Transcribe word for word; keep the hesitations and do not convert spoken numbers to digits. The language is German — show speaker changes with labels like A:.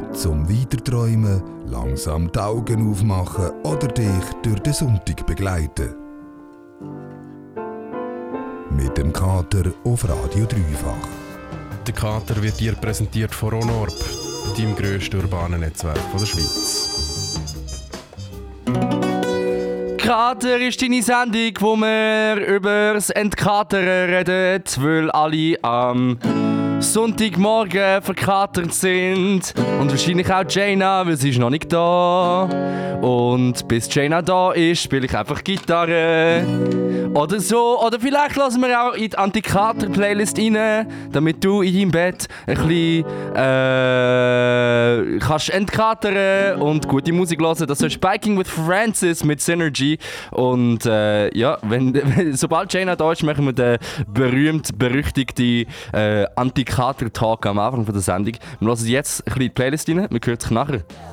A: Zum Weiterträumen, langsam die Augen aufmachen oder dich durch den Sonntag begleiten. Mit dem Kater auf Radio Dreifach.
B: Der Kater wird dir präsentiert von Ronorb, deinem grössten urbanen Netzwerk der Schweiz.
C: Kater ist deine Sendung, wo wir über das Entkatern reden, weil alle am Sonntagmorgen verkatert sind. Und wahrscheinlich auch Jaina, weil sie ist noch nicht da. Und bis Jaina da ist, spiele ich einfach Gitarre. Oder so. Oder vielleicht lassen wir auch in die Antikater-Playlist rein, damit du in deinem Bett ein bisschen äh, kannst entkatern und gute Musik hören. Das ist Biking with Francis mit Synergy. Und äh, ja, wenn, wenn, sobald Jaina da ist, machen wir den berühmt-berüchtigten äh, Antikater-Talk am Anfang von der Sendung. Wir hören jetzt ein bisschen in die Playlist rein. Wir hören sich nachher.